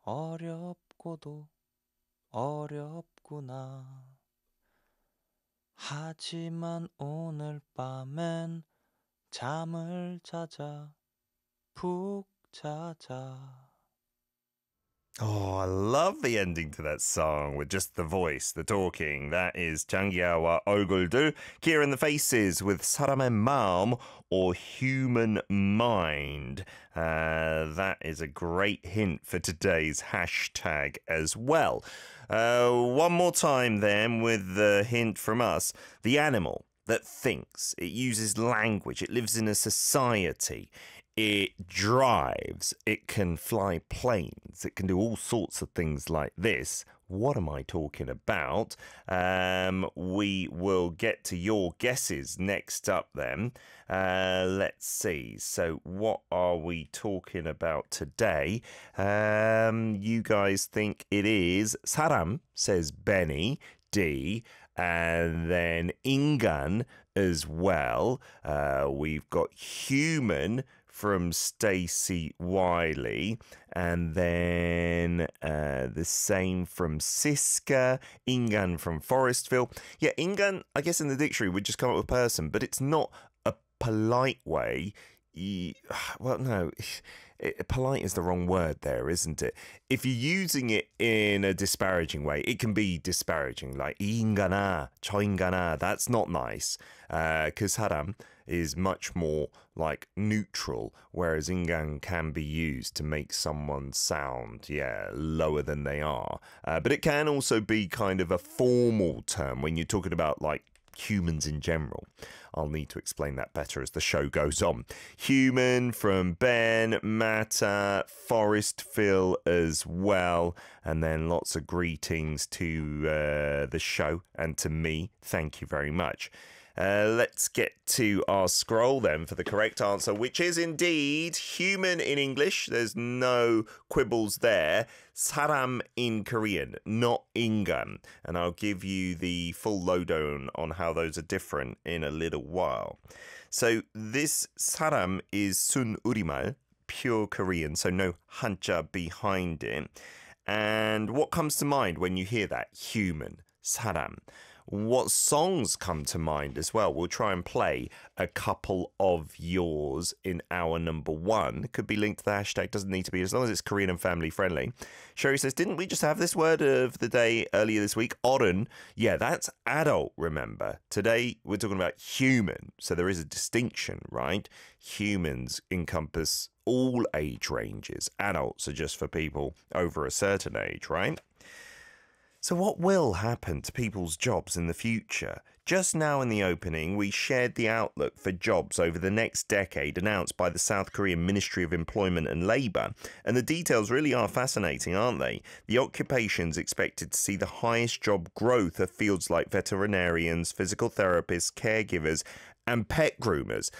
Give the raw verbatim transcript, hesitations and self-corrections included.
어렵고도 어렵구나. 하지만 오늘 밤엔 잠을 자자, 푹 자자. Oh, I love the ending to that song with just the voice, the talking. That is 장기하와 얼굴들, Kira and the Faces with 사람의 마음 or human mind. Uh, that is a great hint for today's hashtag as well. Uh, one more time then with the hint from us. The animal that thinks, it uses language, it lives in a society. It drives, it can fly planes, it can do all sorts of things like this. What am I talking about? Um, we will get to your guesses next up then. Uh, let's see. So what are we talking about today? Um, you guys think it is 사람, says Benny. D, and then 인간 as well. Uh, we've got human from Stacey Wiley, and then uh, the same from Siska, 인간 from Forestville. Yeah, 인간, I guess in the dictionary would just come up with person, but it's not a polite way. You, well, no, it, polite is the wrong word there, isn't it? If you're using it in a disparaging way, it can be disparaging, like 인간아, 저 인간아. That's not nice, because uh, 사람 is much more like neutral, whereas 인간 can be used to make someone sound, yeah, lower than they are. Uh, but it can also be kind of a formal term when you're talking about like humans in general. I'll need to explain that better as the show goes on. Human from Ben, Mata, Forestville as well. And then lots of greetings to uh, the show and to me. Thank you very much. Uh, let's get to our scroll then for the correct answer, which is indeed human in English. There's no quibbles there. 사람 in Korean, not 인간. And I'll give you the full lowdown on how those are different in a little while. So this 사람 is 순 우리말, pure Korean, so no 한자 behind it. And what comes to mind when you hear that? Human, 사람. What songs come to mind as well? We'll try and play a couple of yours in our number one. It could be linked to the hashtag, doesn't need to be, as long as it's Korean and family friendly. Sherry says, didn't we just have this word of the day earlier this week? 어른. Yeah, that's adult, remember. Today, we're talking about human. So there is a distinction, right? Humans encompass all age ranges. Adults are just for people over a certain age, right? So what will happen to people's jobs in the future? Just now in the opening, we shared the outlook for jobs over the next decade announced by the South Korean Ministry of Employment and Labour. And the details really are fascinating, aren't they? The occupations expected to see the highest job growth are fields like veterinarians, physical therapists, caregivers, and pet groomers.